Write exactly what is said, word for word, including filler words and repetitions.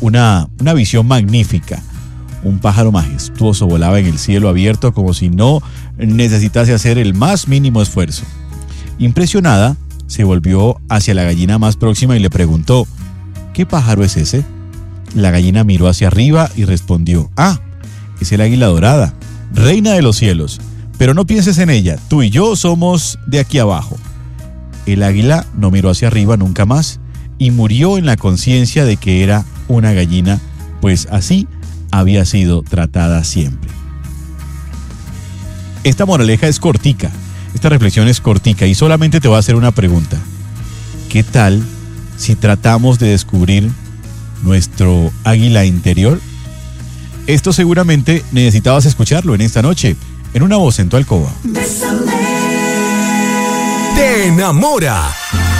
una, una visión magnífica. Un pájaro majestuoso volaba en el cielo abierto como si no necesitase hacer el más mínimo esfuerzo. Impresionada, se volvió hacia la gallina más próxima y le preguntó: ¿qué pájaro es ese? La gallina miró hacia arriba y respondió: ah, es el águila dorada, reina de los cielos. Pero no pienses en ella, tú y yo somos de aquí abajo. El águila no miró hacia arriba nunca más y murió en la conciencia de que era una gallina, pues así había sido tratada siempre. Esta moraleja es cortica, esta reflexión es cortica y solamente te voy a hacer una pregunta. ¿Qué tal si tratamos de descubrir nuestro águila interior? Esto seguramente necesitabas escucharlo en esta noche, en Una Voz en tu Alcoba. Te enamora